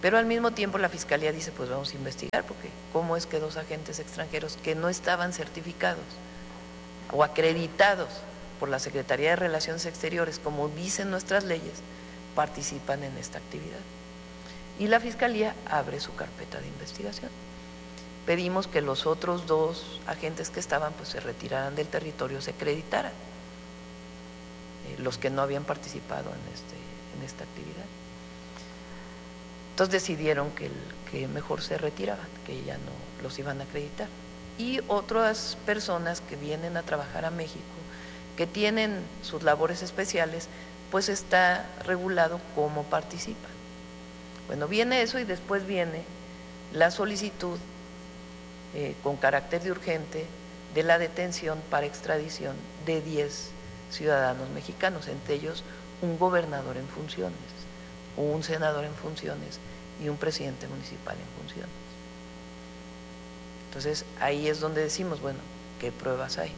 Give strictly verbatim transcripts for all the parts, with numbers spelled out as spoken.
Pero al mismo tiempo la Fiscalía dice, pues vamos a investigar, porque ¿cómo es que dos agentes extranjeros que no estaban certificados o acreditados por la Secretaría de Relaciones Exteriores, como dicen nuestras leyes, participan en esta actividad? Y la Fiscalía abre su carpeta de investigación. Pedimos que los otros dos agentes que estaban pues se retiraran del territorio, se acreditaran, eh, los que no habían participado en, este, en esta actividad. Entonces decidieron que, el, que mejor se retiraban, que ya no los iban a acreditar. Y otras personas que vienen a trabajar a México, que tienen sus labores especiales, pues está regulado cómo participan. Bueno, viene eso y después viene la solicitud eh, con carácter de urgente de la detención para extradición de diez ciudadanos mexicanos, entre ellos un gobernador en funciones, un senador en funciones y un presidente municipal en funciones. Entonces, ahí es donde decimos, bueno, ¿qué pruebas hay?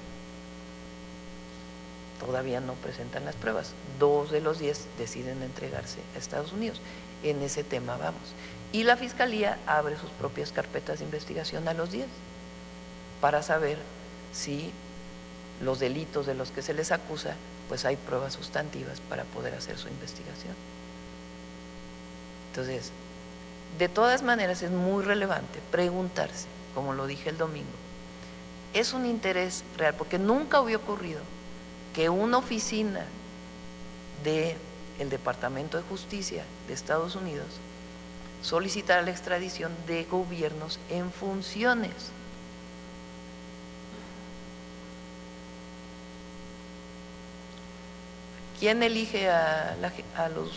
Todavía no presentan las pruebas. Dos de los diez deciden entregarse a Estados Unidos. En ese tema vamos. Y la Fiscalía abre sus propias carpetas de investigación a los diez para saber si los delitos de los que se les acusa, pues hay pruebas sustantivas para poder hacer su investigación. Entonces, de todas maneras es muy relevante preguntarse, como lo dije el domingo, ¿es un interés real? Porque nunca hubiera ocurrido que una oficina del Departamento de Justicia de Estados Unidos solicitara la extradición de gobiernos en funciones. ¿Quién elige a, la, a los